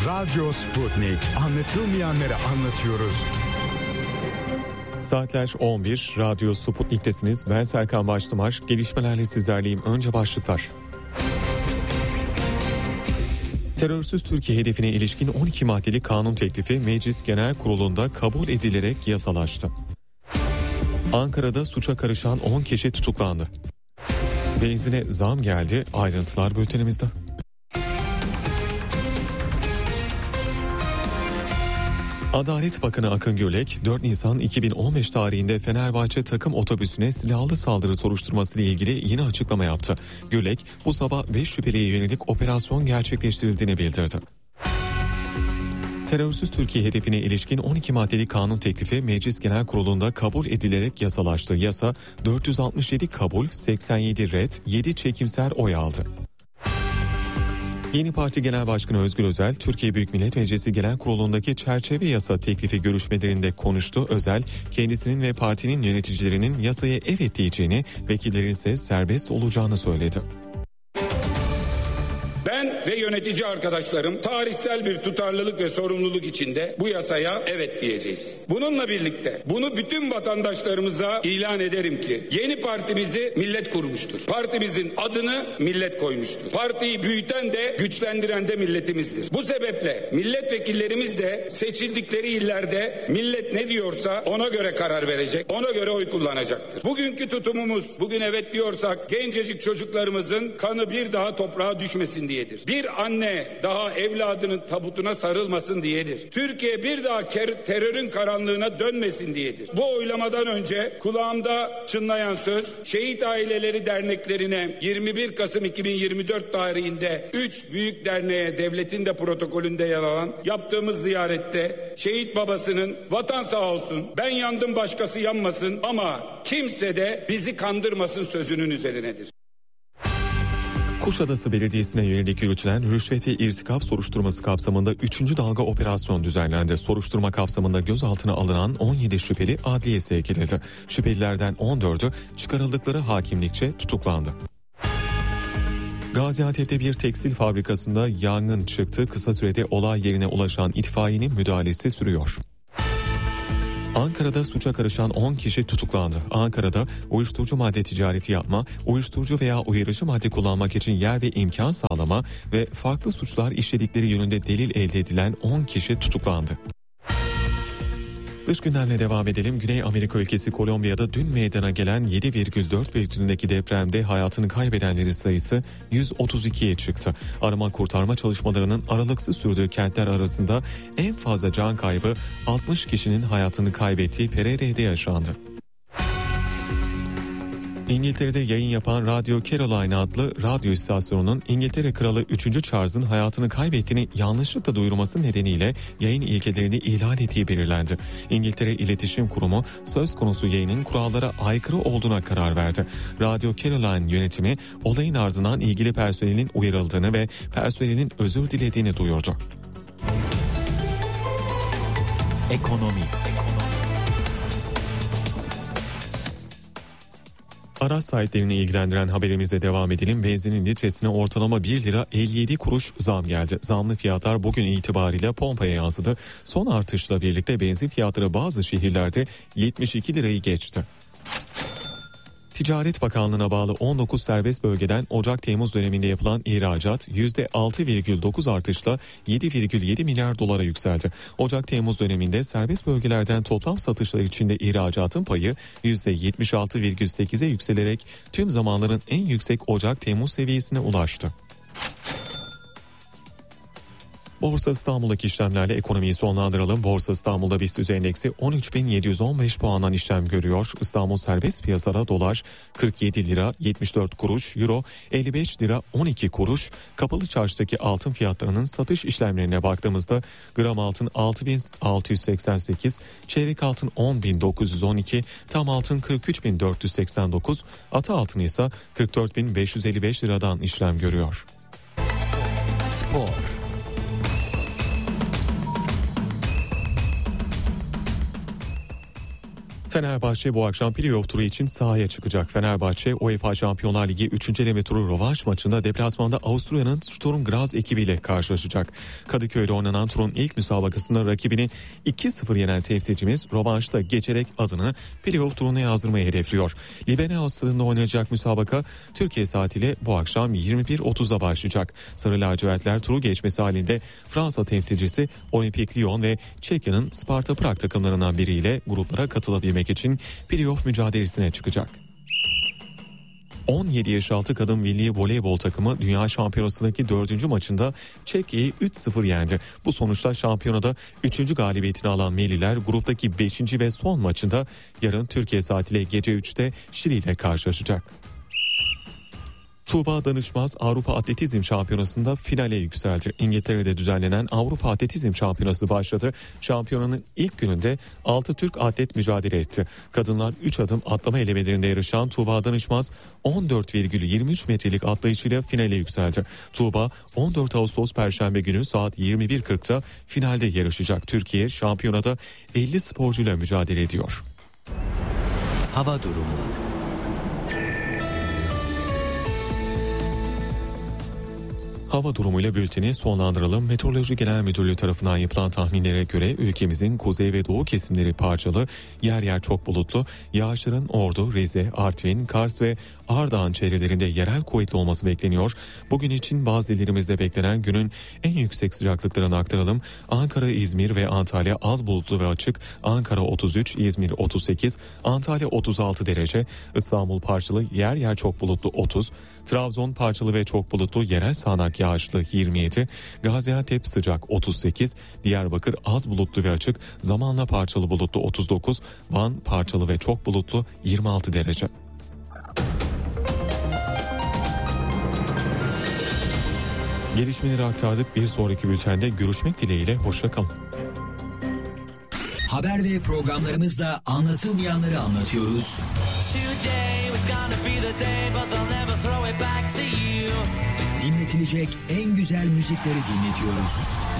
Radyo Sputnik. Anlatılmayanları anlatıyoruz. Saatler 11. Radyo Sputnik'tesiniz. Ben Serkan Baştımar. Gelişmelerle sizlerleyim. Önce başlıklar. Terörsüz Türkiye hedefine ilişkin 12 maddeli kanun teklifi Meclis Genel Kurulu'nda kabul edilerek yasalaştı. Ankara'da suça karışan 10 kişi tutuklandı. Benzine zam geldi. Ayrıntılar bültenimizde. Adalet Bakanı Akın Gürlek, 4 Nisan 2015 tarihinde Fenerbahçe takım otobüsüne silahlı saldırı soruşturması ile ilgili yeni açıklama yaptı. Gürlek, bu sabah 5 şüpheliye yönelik operasyon gerçekleştirildiğini bildirdi. Terörsüz Türkiye hedefine ilişkin 12 maddeli kanun teklifi Meclis Genel Kurulu'nda kabul edilerek yasalaştı. Yasa 467 kabul, 87 red, 7 çekimser oy aldı. Yeni Parti Genel Başkanı Özgür Özel, Türkiye Büyük Millet Meclisi Genel Kurulu'ndaki çerçeve yasa teklifi görüşmelerinde konuştu. Özel, kendisinin ve partinin yöneticilerinin yasaya evet diyeceğini, vekillerin ise serbest olacağını söyledi. Ben ve yönetici arkadaşlarım tarihsel bir tutarlılık ve sorumluluk içinde bu yasaya evet diyeceğiz. Bununla birlikte bunu bütün vatandaşlarımıza ilan ederim ki yeni partimizi millet kurmuştur. Partimizin adını millet koymuştur. Partiyi büyüten de güçlendiren de milletimizdir. Bu sebeple milletvekillerimiz de seçildikleri illerde millet ne diyorsa ona göre karar verecek, ona göre oy kullanacaktır. Bugünkü tutumumuz, bugün evet diyorsak gencecik çocuklarımızın kanı bir daha toprağa düşmesin diyedir. Bir anne daha evladının tabutuna sarılmasın diyedir. Türkiye bir daha terörün karanlığına dönmesin diyedir. Bu oylamadan önce kulağımda çınlayan söz, Şehit Aileleri Derneklerine 21 Kasım 2024 tarihinde 3 büyük derneğe devletin de protokolünde yer alan yaptığımız ziyarette şehit babasının vatan sağ olsun, ben yandım başkası yanmasın ama kimse de bizi kandırmasın sözünün üzerinedir. Kuşadası Belediyesi'ne yönelik yürütülen rüşvete irtikap soruşturması kapsamında 3. dalga operasyon düzenlendi. Soruşturma kapsamında gözaltına alınan 17 şüpheli adliyeye sevk edildi. Şüphelilerden 14'ü çıkarıldıkları hakimlikçe tutuklandı. Gaziantep'te bir tekstil fabrikasında yangın çıktı. Kısa sürede olay yerine ulaşan itfaiyenin müdahalesi sürüyor. Ankara'da suça karışan 10 kişi tutuklandı. Ankara'da uyuşturucu madde ticareti yapma, uyuşturucu veya uyarıcı madde kullanmak için yer ve imkan sağlama ve farklı suçlar işledikleri yönünde delil elde edilen 10 kişi tutuklandı. Dış gündemle devam edelim. Güney Amerika ülkesi Kolombiya'da dün meydana gelen 7,4 büyüklüğündeki depremde hayatını kaybedenlerin sayısı 132'ye çıktı. Arama kurtarma çalışmalarının aralıksız sürdüğü kentler arasında en fazla can kaybı 60 kişinin hayatını kaybettiği Pereirá'da yaşandı. İngiltere'de yayın yapan Radio Caroline adlı radyo istasyonunun İngiltere Kralı 3. Charles'ın hayatını kaybettiğini yanlışlıkla duyurması nedeniyle yayın ilkelerini ihlal ettiği belirlendi. İngiltere İletişim Kurumu söz konusu yayının kurallara aykırı olduğuna karar verdi. Radio Caroline yönetimi olayın ardından ilgili personelin uyarıldığını ve personelin özür dilediğini duyurdu. Ekonomi. Araç sahiplerini ilgilendiren haberimize devam edelim. Benzinin litresine ortalama 1 lira 57 kuruş zam geldi. Zamlı fiyatlar bugün itibariyle pompaya yansıdı. Son artışla birlikte benzin fiyatları bazı şehirlerde 72 lirayı geçti. Ticaret Bakanlığı'na bağlı 19 serbest bölgeden Ocak-Temmuz döneminde yapılan ihracat %6,9 artışla 7,7 milyar dolara yükseldi. Ocak-Temmuz döneminde serbest bölgelerden toplam satışlar içinde ihracatın payı %76,8'e yükselerek tüm zamanların en yüksek Ocak-Temmuz seviyesine ulaştı. Borsa İstanbul'daki işlemlerle ekonomiyi sonlandıralım. Borsa İstanbul'da BIST endeksi 13.715 puandan işlem görüyor. İstanbul serbest piyasada dolar 47 lira 74 kuruş, euro 55 lira 12 kuruş. Kapalı çarşıdaki altın fiyatlarının satış işlemlerine baktığımızda gram altın 6.688, çeyrek altın 10.912, tam altın 43.489, ata altın ise 44.555 liradan işlem görüyor. Spor. Fenerbahçe bu akşam playoff turu için sahaya çıkacak. Fenerbahçe UEFA Şampiyonlar Ligi 3. eleme turu rövanş maçında deplasmanda Avusturya'nın Sturm Graz ekibiyle karşılaşacak. Kadıköy'de oynanan turun ilk müsabakasında rakibini 2-0 yenen temsilcimiz rövanşta geçerek adını playoff turuna yazdırmayı hedefliyor. Libane stadında oynayacak müsabaka Türkiye saatiyle bu akşam 21.30'da başlayacak. Sarı lacivertler turu geçmesi halinde Fransa temsilcisi Olympique Lyon ve Çekya'nın Sparta Prag takımlarından biriyle gruplara katılabilmek için playoff mücadelesine çıkacak. 17 yaş altı kadın milli voleybol takımı Dünya Şampiyonası'ndaki 4. maçında Çekya'yı 3-0 yendi. Bu sonuçta şampiyonada 3. galibiyetini alan milliler gruptaki 5. ve son maçında yarın Türkiye saatiyle gece 3'te Şili ile karşılaşacak. Tuğba Danışmaz Avrupa Atletizm Şampiyonası'nda finale yükseldi. İngiltere'de düzenlenen Avrupa Atletizm Şampiyonası başladı. Şampiyonanın ilk gününde 6 Türk atlet mücadele etti. Kadınlar 3 adım atlama elemelerinde yarışan Tuğba Danışmaz 14,23 metrelik atlayışıyla finale yükseldi. Tuğba 14 Ağustos Perşembe günü saat 21.40'da finalde yarışacak. Türkiye şampiyonada 50 sporcuyla mücadele ediyor. Hava durumu. Hava durumuyla bülteni sonlandıralım. Meteoroloji Genel Müdürlüğü tarafından yapılan tahminlere göre ülkemizin kuzey ve doğu kesimleri parçalı, yer yer çok bulutlu, yağışların Ordu, Rize, Artvin, Kars ve Ardahan çevrelerinde yerel kuvvetli olması bekleniyor. Bugün için bazı illerimizde beklenen günün en yüksek sıcaklıklarını aktaralım. Ankara, İzmir ve Antalya az bulutlu ve açık. Ankara 33, İzmir 38, Antalya 36 derece. İstanbul parçalı, yer yer çok bulutlu 30. Trabzon parçalı ve çok bulutlu, yerel sağanak yağışlı 27, Gaziantep sıcak 38, Diyarbakır az bulutlu ve açık, zamanla parçalı bulutlu 39, Van parçalı ve çok bulutlu 26 derece. Gelişmeleri aktardık. Bir sonraki bültende görüşmek dileğiyle. Hoşça kalın. Haber ve programlarımızda anlatılmayanları anlatıyoruz. Dinletilecek en güzel müzikleri dinletiyoruz.